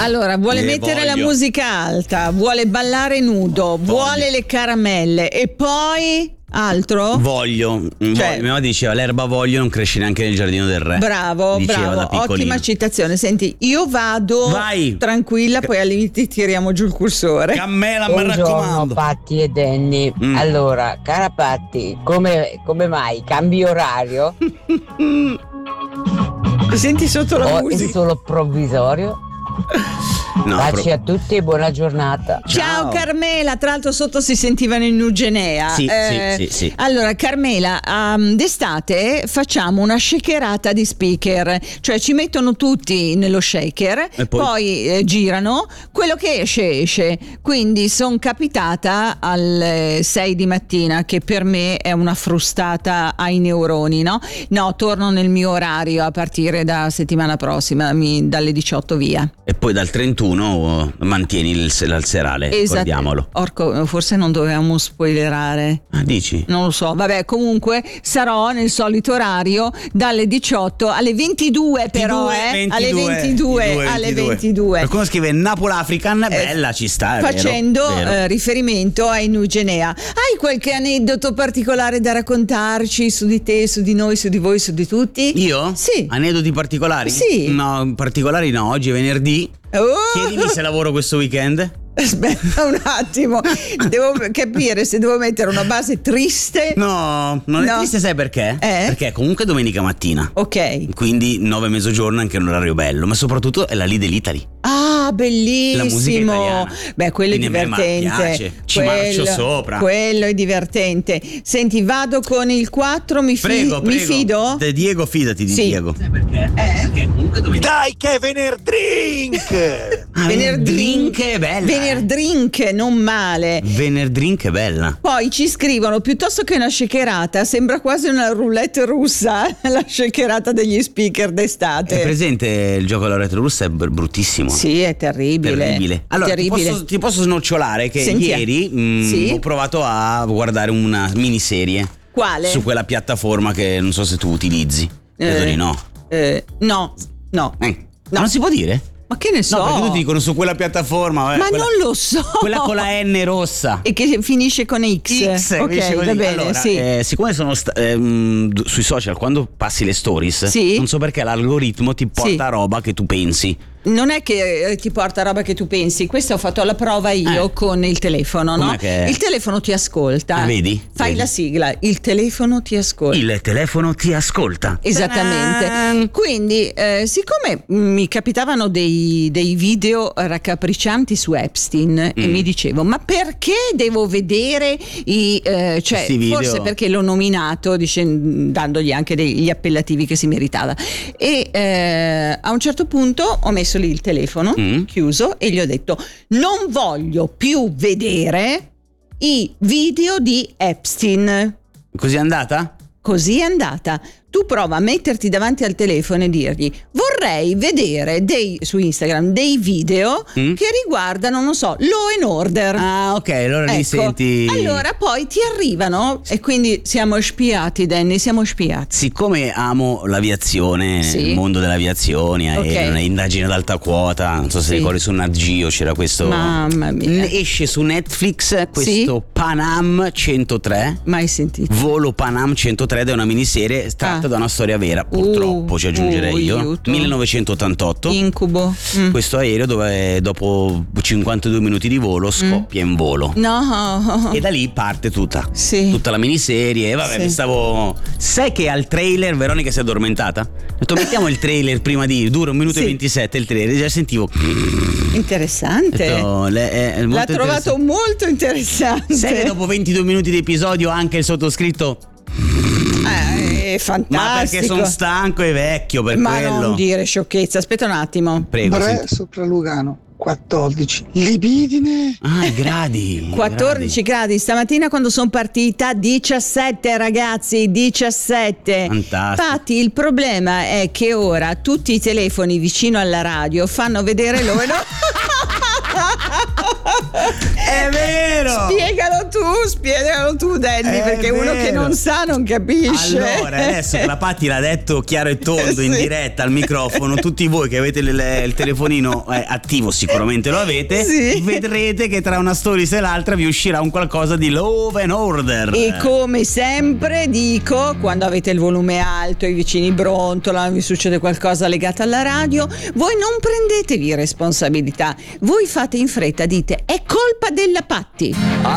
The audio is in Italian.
Allora, vuole mettere la musica alta, vuole ballare nudo, vuole le caramelle e poi altro? Voglio. Mia mamma diceva l'erba voglio non cresce neanche nel giardino del re. Bravo, diceva da piccolina. Ottima citazione. Senti, io vado. Vai. Tranquilla, poi al limite tiriamo giù il cursore. Cammela, mi Buongiorno raccomando. Patti e Danny. Allora, cara Patti, come mai cambi orario? Senti sotto la o musica. è solo provvisorio? No, Baci a tutti e buona giornata. Ciao Carmela, tra l'altro sotto si sentivano in Nugenea. Sì. Allora Carmela, d'estate facciamo una shakerata di speaker, cioè ci mettono tutti nello shaker e poi girano, quello che esce. Quindi sono capitata alle 6 di mattina, che per me è una frustata ai neuroni, no, torno nel mio orario a partire da settimana prossima, dalle 18 via. E poi dal 31 mantieni il serale, ricordiamolo. Orco, forse non dovevamo spoilerare. Dici? Non lo so, vabbè, comunque sarò nel solito orario dalle 18 alle 22 però, alle 22. Qualcuno scrive Napoli African, bella, ci sta, facendo vero. riferimento a Nugenea. Hai qualche aneddoto particolare da raccontarci su di te, su di noi, su di voi, su di tutti? Io? Sì. Aneddoti particolari? Sì. No, particolari no, oggi è venerdì. Chiedimi se lavoro questo weekend. Aspetta un attimo, devo capire se devo mettere una base triste. No, non è triste, sai perché? Perché comunque è domenica mattina. Ok. Quindi 9 mezzogiorno, anche un orario bello, ma soprattutto è la Lidl Italy. Ah, bellissimo. La musica italiana. Beh, quello quindi è divertente. A me piace, ci marcio sopra. Quello è divertente. Senti, vado con il 4, mi fido? De Diego, fidati di Diego. Sai perché? Perché comunque dai che è venerdrink! Venerdrink è bella. Venerdrink, non male. Venerdrink è bella. Poi ci scrivono, piuttosto che una shakerata, sembra quasi una roulette russa, la shakerata degli speaker d'estate. È presente il gioco della roulette russa? È bruttissimo. Sì, è terribile. Allora, terribile. ti posso snocciolare che ieri ho provato a guardare una miniserie. Quale? Su quella piattaforma che non so se tu utilizzi. Credo di no. No. Non si può dire? Ma che ne so? No, perché tutti dicono su quella piattaforma. Ma non lo so. Quella con la N rossa. E che finisce con X. Ok, va bene, allora, sì. Siccome sono sui social, quando passi le stories, non so perché l'algoritmo ti porta roba che tu pensi. Non è che ti porta roba che tu pensi, questo ho fatto la prova io con il telefono, no? Il telefono ti ascolta. Vedi? Fai la sigla, il telefono ti ascolta. Il telefono ti ascolta. Esattamente. Quindi, siccome mi capitavano dei video raccapriccianti su Epstein e mi dicevo, ma perché devo vedere forse perché l'ho nominato dandogli anche degli appellativi che si meritava. E a un certo punto ho messo lì il telefono chiuso e gli ho detto non voglio più vedere i video di Epstein. Così è andata? Così è andata. Tu prova a metterti davanti al telefono e dirgli vorrei vedere su Instagram dei video che riguardano, non so, Law and Order. Ah, ok, allora li senti. Allora poi ti arrivano e quindi siamo spiati, Danny, siamo spiati. Siccome amo l'aviazione, il mondo dell'aviazione, indagini ad alta quota, non so se ricordi su Nat Geo c'era questo. Mamma mia. Esce su Netflix questo Pan Am 103. Mai sentito. Volo Pan Am 103 ed è una miniserie tratta da una storia vera, purtroppo ci aggiungerei io. Aiuto. 1988. Incubo. Questo aereo dove dopo 52 minuti di volo scoppia in volo. No. E da lì parte tutta la miniserie. E vabbè, sai che al trailer Veronica si è addormentata? Ho detto mettiamo il trailer prima dura 1 minuto e 27 il trailer, già sentivo. Interessante. L'ha trovato molto interessante. Sai che dopo 22 minuti di episodio anche il sottoscritto è fantastico. Ma perché sono stanco e vecchio per quello. Ma non dire sciocchezza, aspetta un attimo. Prego. Sopra Lugano 14. Libidine. I gradi. 14 gradi. Stamattina quando sono partita 17, ragazzi, 17. Fantastico. Infatti il problema è che ora tutti i telefoni vicino alla radio fanno vedere loro. È vero! Spiegalo tu Danny, perché uno che non sa non capisce. Allora, adesso che la Patti l'ha detto chiaro e tondo in diretta al microfono, tutti voi che avete il telefonino attivo, sicuramente lo avete, vedrete che tra una stories e l'altra vi uscirà un qualcosa di Law and Order. E come sempre dico, quando avete il volume alto, i vicini brontolano, vi succede qualcosa legato alla radio, voi non prendetevi responsabilità, voi fate in fretta, dite è colpa della Patti.